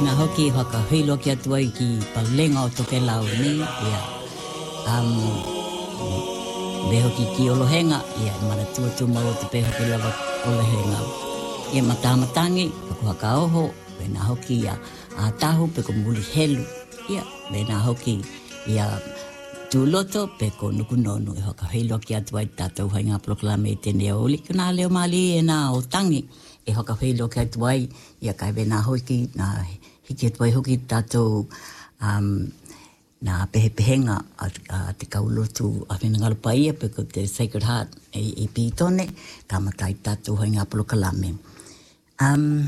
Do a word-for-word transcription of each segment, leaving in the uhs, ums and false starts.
Ina hoki haka hilo ki atua i ki palenga o toke lau ni, ia. Um, me hoki ki olohenga, ia, mara tua tu mau te pe hoki lava olohenga. Ia matamatangi, paku haka oho, me na hoki ia a tahu pe ko muli helu, ia, me na hoki ia tūloto pe ko nuku nonu, e haka hilo ki atua i tātou hainga proklame i tene o li, kuna leo mali e nā o tangi, e haka hilo ki atua i, ia kai me nā hoki, nā hiki atua i hoki tātou, um, nā pehepehenga a, a te kaulotu a whenangalopa ia pe ko te Sacred Heart e, e pītone, ka matai tātou hainga proklame. Um,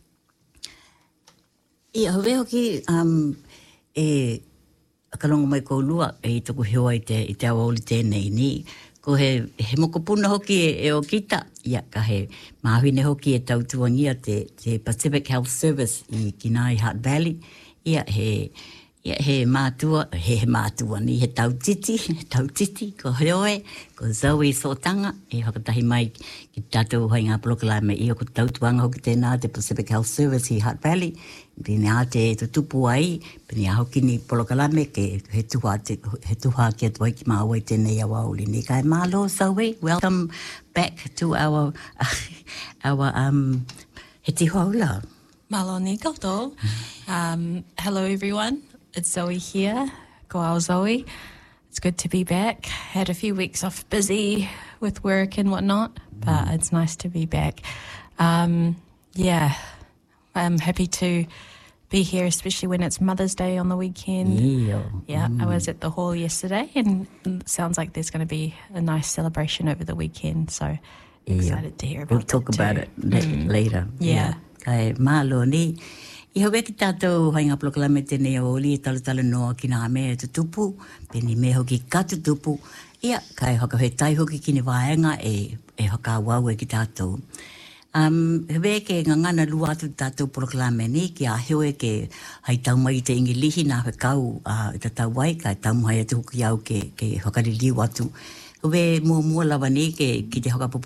ia hawe hoki, um, e akalongo mai ko lua e toku hewa i te, i te awa oli tēnei ni, ko he, he mokopuna hoki e, e o kita, ia ka he mahine hoki e tautuangia te, te Pacific Health Service i Kinai Heart Valley, ia he, ia he mātua, he he mātua ni, he tautiti, he tautiti, ko heoe, ko Zoe Sotanga, e hakatahi mai ki tātou hainga proklame i o ko tautuanga hoki tēnā te Pacific Health Service i Heart Valley, pini a te tutupu ai, pini a hoki ni polokalame ke he tuha, te, he tuha ki atua ki māua i tēnei awa uli ni. Kai mālo, Zoe, welcome back to our, our um, he te haula. Malo ni koutou. Um, hello everyone, it's Zoe here, ko ao Zoe. It's good to be back. Had a few weeks off busy with work and whatnot, but mm. it's nice to be back. Um, yeah, I'm happy to be here, especially when it's Mother's Day on the weekend. Yeah, yeah mm. I was at the hall yesterday and it sounds like there's going to be a nice celebration over the weekend, so excited yeah. to hear about we'll talk it about too. it mm. later. Yeah. yeah. Kai mālo ni, i hawe ki tātou hainga proklame tēnei o li e talutala noa ki nā mea tutupu, peni me hoki ka tutupu, ia kai haka he tai hoki ki ni waenga e, e haka wau e ki tātou. Um, hewe ke ngangana lua atu tātou proklame ni, ki a hewe ke hai taumai te ingilihi nā he kau uh, i tātou wai, kai taumai atu hoki au ke, ke hakariliu atu. Hewe mua mua lawa ni ke, ki te hakapopo